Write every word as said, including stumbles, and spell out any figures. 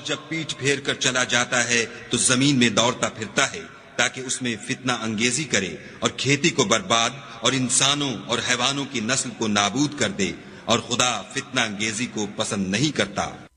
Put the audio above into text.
जब पीठ फेर कर चला जाता है तो जमीन में दौड़ता फिरता है ताकि उसमें फितना अंगेजी करे और खेती को बर्बाद और इंसानों और हैवानों की नस्ल को नाबूद कर दे, और खुदा फितना अंगेजी को पसंद नहीं करता।